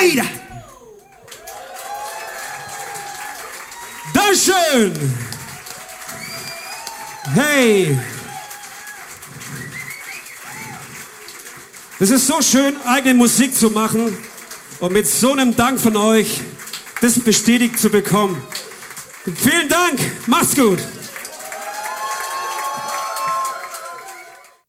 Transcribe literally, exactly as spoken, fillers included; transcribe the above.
Ride! Dankeschön! Hey! Es ist so schön, eigene Musik zu machen und mit so einem Dank von euch das bestätigt zu bekommen. Vielen Dank, macht's gut!